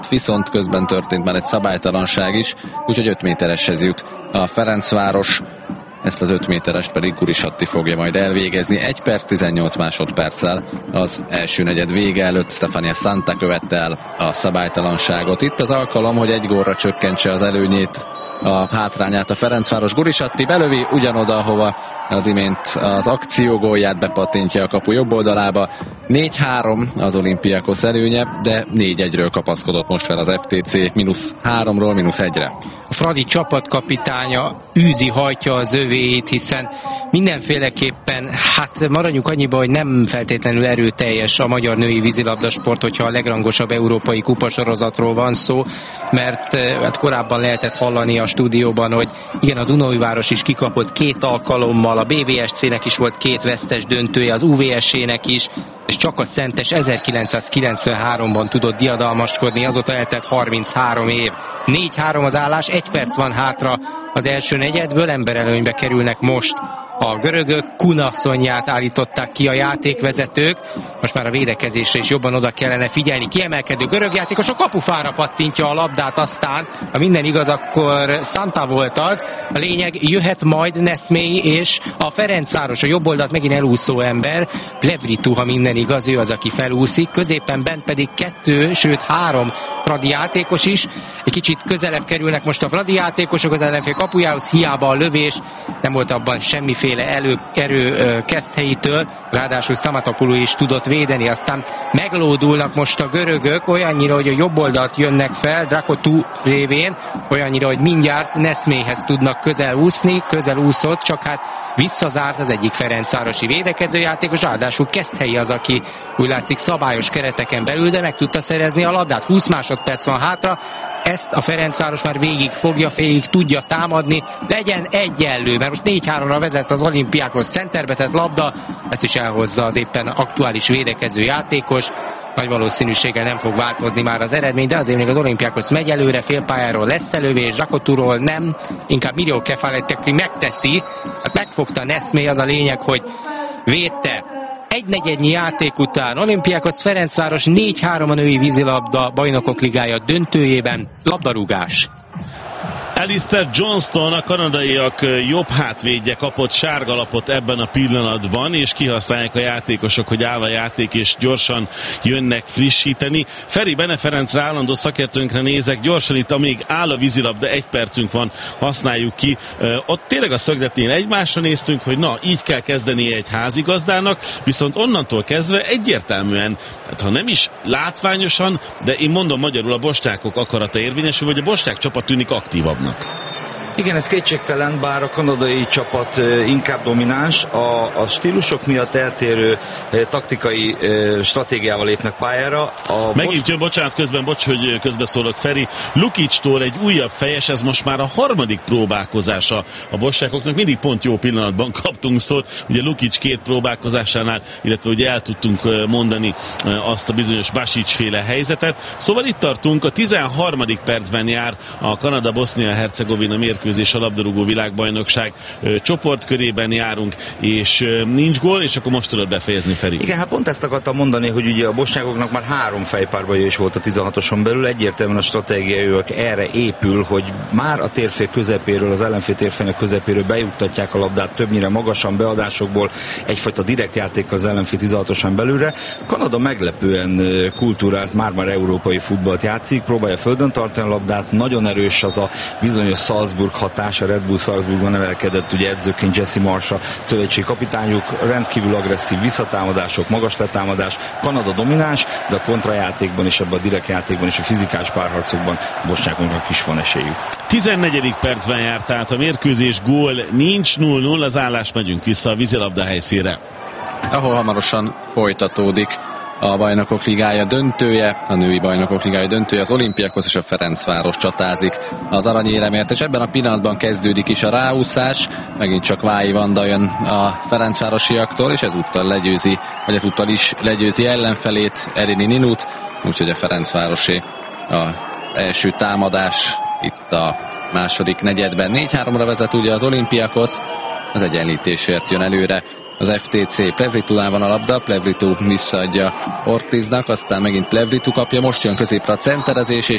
viszont közben történt már egy szabálytalanság is, úgyhogy 5 métereshez jut a Ferencváros. Ezt az 5 méterest pedig Gurisatti fogja majd elvégezni. 1 perc 18 másodperccel az első negyed vége előtt Stefania Santa követte el a szabálytalanságot. Itt az alkalom, hogy 1 gólra csökkentse az előnyét, a hátrányát a Ferencváros. Gurisatti belövi ugyanoda, ahova az imént az akciógólját bepattintja a kapu jobb oldalába. 4-3 az Olympiakos előnye, de 4-1-ről kapaszkodott most fel az FTC, -3-ról -1-re. A Fradi csapatkapitánya űzi, hajtja az övéit, hiszen mindenféleképpen, hát maradjunk annyiba, hogy nem feltétlenül erőteljes a magyar női vízilabdasport, hogyha a legrangosabb európai kupasorozatról van szó, mert hát korábban lehetett hallani a stúdióban, hogy igen, a Dunaújváros is kikapott 2 alkalommal, a BVSC-nek is volt 2 vesztes döntője, az UVSC-nek is, és csak a Szentes 1993-ban tudott diadalmaskodni, azóta eltelt 33 év. 4-3 az állás, 1 perc van hátra az első negyedből, emberelőnybe kerülnek most a görögök. Kuna Szonyát állították ki a játékvezetők, most már a védekezésre is jobban oda kellene figyelni. Kiemelkedő görög játékos a kapufára pattintja a labdát, aztán, ha minden igaz, akkor Santa volt az. A lényeg, jöhet majd Neszmély és a Ferencváros, a jobb oldalt megint elúszó ember, Plevritu, ha minden igaz, ő az, aki felúszik, középen bent pedig 2, sőt 3 fradi játékos is. Egy kicsit közelebb kerülnek most a fradi játékosok az ellenfél kapujához, hiába a lövés, nem volt abban semmiféle erő Keszthelyitől, ráadásul Stamatopoulou is tudott védeni, aztán meglódulnak most a görögök, olyannyira, hogy a jobb oldalt jönnek fel, Drakotu révén, olyannyira, hogy mindjárt Neszmélyhez tudnak közel úszott, csak hát visszazárt az egyik ferencvárosi védekezőjátékos, ráadásul Keszthelyi az, aki úgy látszik szabályos kereteken belül, de meg tudta szerezni a labdát. 20 másodperc van hátra, ezt a Ferencváros már végig fogja, végig tudja támadni, legyen egyenlő, mert most 4-3-ra vezet az Olympiakos, centerbe tett labda, ezt is elhozza az éppen aktuális védekező játékos. Nagy valószínűséggel nem fog változni már az eredmény, de azért még az Olympiakos megy előre, félpályáról lesz elővés, Zsakoturól nem, inkább Miró Kefalett, aki megteszi, hát megfogta Neszmély, az a lényeg, hogy védte. 1/4 játék után Olympiakos Ferencváros 4-3 a női vízilabda bajnokok ligája döntőjében, labdarúgás. Alistair Johnston, a kanadaiak jobb hátvédje kapott sárgalapot ebben a pillanatban, és kihasználják a játékosok, hogy áll a játék, és gyorsan jönnek frissíteni. Feri Bene Ferencre, állandó szakértőnkre nézek, gyorsan itt, amíg áll a vízilabda, 1 percünk van, használjuk ki. Ott tényleg a szögletnél egymásra néztünk, hogy na, így kell kezdenie egy házigazdának, viszont onnantól kezdve egyértelműen, hát ha nem is látványosan, de én mondom magyarul, a bosnyákok akarata érvényesül, vagy a bosnyák csapat tűnik aktívabbnak. Igen, ez kétségtelen, bár a kanadai csapat inkább domináns, a stílusok miatt eltérő taktikai stratégiával lépnek pályára. Megint jön, bocsánat, hogy közbeszólok, Feri, Lukicstól egy újabb fejes, ez most már a 3. próbálkozása a bosnyákoknak, mindig pont jó pillanatban kaptunk szót, ugye Lukic 2 próbálkozásánál, illetve ugye el tudtunk mondani azt a bizonyos Basics féle helyzetet. Szóval itt tartunk, a 13. percben jár a Kanada-Bosznia-Hercegovina mérkőzés, a labdarúgó világbajnokság csoportkörében járunk, és nincs gól, és akkor most tudod befejezni, Feri. Igen, hát pont ezt akartam mondani, hogy ugye a bosnyákoknak már 3 fejpárbaja is volt a 16-oson belül, egyértelműen a stratégiájuk erre épül, hogy már a térfél közepéről, az ellenfél térfének közepéről bejuttatják a labdát többnyire magasan beadásokból, egyfajta direkt játék az ellenfél 16-oson belülre. Kanada meglepően kultúrált, már európai futballt játszik, próbálja földön tartani a labdát, nagyon erős az a bizonyos Salzburg hatás, a Red Bull Salzburgban nevelkedett ugye edzőként Jesse Marsh, szövetségi kapitányuk, rendkívül agresszív visszatámadások, magas letámadás, Kanada domináns, de a kontrajátékban és ebben a direkt játékban és a fizikális párharcokban a bosnyákoknak is van esélyük. 14. percben járt át a mérkőzés, gól nincs, 0-0, az állás, megyünk vissza a vízilabda helyszínre, ahol hamarosan folytatódik a bajnokok ligája döntője, a női bajnokok ligája döntője, az Olympiakos és a Ferencváros csatázik az aranyéremért, és ebben a pillanatban kezdődik is a ráúszás, megint csak Vályi Vanda jön a ferencvárosiaktól, és ezúttal is legyőzi ellenfelét, Erini Ninut, úgyhogy a Ferencvárosé az első támadás itt a második negyedben. 4-3-ra vezet ugye az Olympiakos, az egyenlítésért jön előre az FTC. Plevritunál van a labda, Plevritu visszaadja Ortiznak, aztán megint Plevritu kapja, most jön középre a centerezés, és